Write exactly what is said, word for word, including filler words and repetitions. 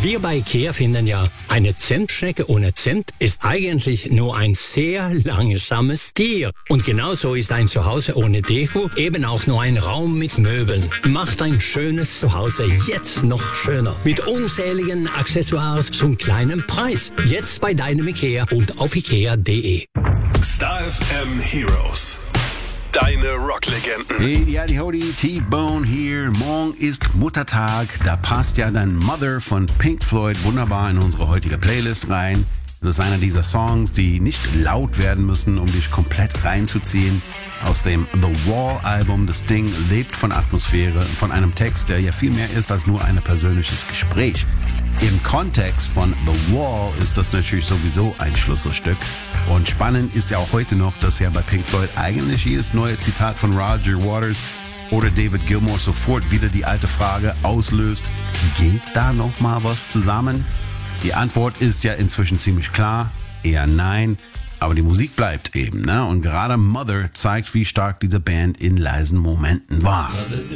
Wir bei IKEA finden ja, eine Zimtschnecke ohne Zimt ist eigentlich nur ein sehr langsames Tier. Und genauso ist ein Zuhause ohne Deko eben auch nur ein Raum mit Möbeln. Macht ein schönes Zuhause jetzt noch schöner. Mit unzähligen Accessoires zum kleinen Preis. Jetzt bei deinem IKEA und auf ikea punkt de. Star F M Heroes. Deine Rocklegenden. Hey, ja, die Howdy, T-Bone hier. Morgen ist Muttertag. Da passt ja dann Mother von Pink Floyd wunderbar in unsere heutige Playlist rein. Das ist einer dieser Songs, die nicht laut werden müssen, um dich komplett reinzuziehen. Aus dem The Wall-Album. Das Ding lebt von Atmosphäre, von einem Text, der ja viel mehr ist als nur ein persönliches Gespräch. Im Kontext von The Wall ist das natürlich sowieso ein Schlüsselstück. Und spannend ist ja auch heute noch, dass ja bei Pink Floyd eigentlich jedes neue Zitat von Roger Waters oder David Gilmour sofort wieder die alte Frage auslöst: Geht da noch mal was zusammen? Die Antwort ist ja inzwischen ziemlich klar, eher nein, aber die Musik bleibt eben, ne? Und gerade Mother zeigt, wie stark diese Band in leisen Momenten war.